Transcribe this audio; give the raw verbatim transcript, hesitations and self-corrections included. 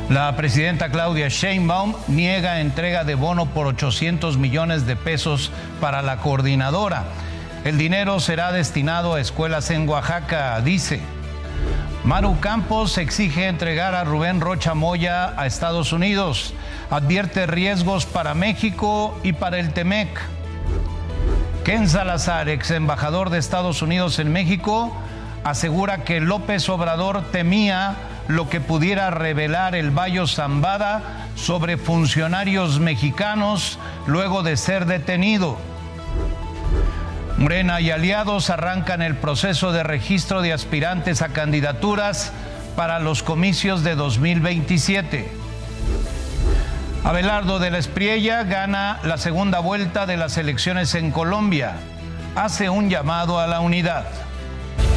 La presidenta Claudia Sheinbaum niega entrega de bono por ochocientos millones de pesos para la coordinadora. El dinero será destinado a escuelas en Oaxaca, dice. Maru Campos exige entregar a Rubén Rocha Moya a Estados Unidos. Advierte riesgos para México y para el Temec. Ken Salazar, ex embajador de Estados Unidos en México, asegura que López Obrador temía lo que pudiera revelar el Bayo Zambada sobre funcionarios mexicanos luego de ser detenido. Morena y aliados arrancan el proceso de registro de aspirantes a candidaturas para los comicios de dos mil veintisiete. Abelardo de la Espriella gana la segunda vuelta de las elecciones en Colombia. Hace un llamado a la unidad.